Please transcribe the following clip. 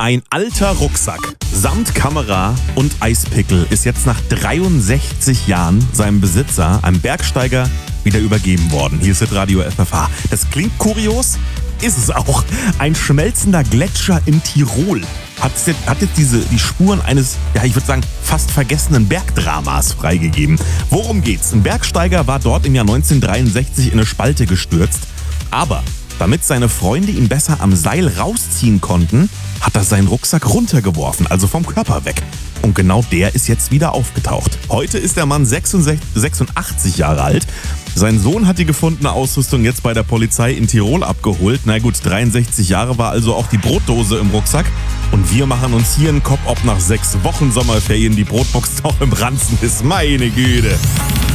Ein alter Rucksack samt Kamera und Eispickel ist jetzt nach 63 Jahren seinem Besitzer, einem Bergsteiger, wieder übergeben worden. Hier ist Hitradio FFH. Das klingt kurios, ist es auch. Ein schmelzender Gletscher in Tirol hat jetzt die Spuren eines, ja, ich würde sagen, fast vergessenen Bergdramas freigegeben. Worum geht's? Ein Bergsteiger war dort im Jahr 1963 in eine Spalte gestürzt, aber damit seine Freunde ihn besser am Seil rausziehen konnten, hat er seinen Rucksack runtergeworfen, also vom Körper weg. Und genau der ist jetzt wieder aufgetaucht. Heute ist der Mann 86 Jahre alt. Sein Sohn hat die gefundene Ausrüstung jetzt bei der Polizei in Tirol abgeholt. Na gut, 63 Jahre war also auch die Brotdose im Rucksack. Und wir machen uns hier einen Kopf, ob nach 6 Wochen Sommerferien die Brotbox noch im Ranzen ist. Meine Güte.